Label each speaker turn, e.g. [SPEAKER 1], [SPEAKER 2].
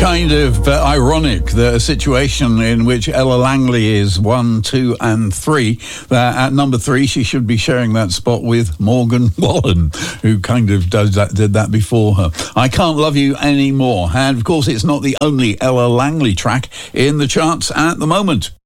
[SPEAKER 1] kind of ironic, the situation in which Ella Langley is 1, 2 and 3. At number 3, she should be sharing that spot with Morgan Wallen, who kind of did that before her. I Can't Love You Anymore. And of course, it's not the only Ella Langley track in the charts at the moment.